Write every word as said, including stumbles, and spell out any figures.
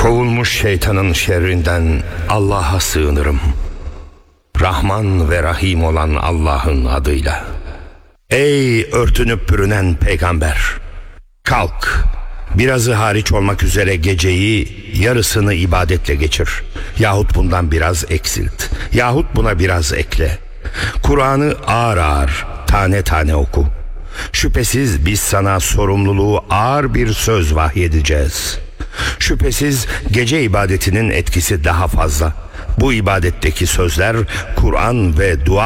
Kovulmuş şeytanın şerrinden Allah'a sığınırım. Rahman ve Rahim olan Allah'ın adıyla. Ey örtünüp bürünen peygamber! Kalk, birazı hariç olmak üzere geceyi yarısını ibadetle geçir. Yahut bundan biraz eksilt. Yahut buna biraz ekle. Kur'an'ı ağır ağır, tane tane oku. Şüphesiz biz sana sorumluluğu ağır bir söz vahyedeceğiz. Şüphesiz gece ibadetinin etkisi daha fazla. Bu ibadetteki sözler Kur'an ve dua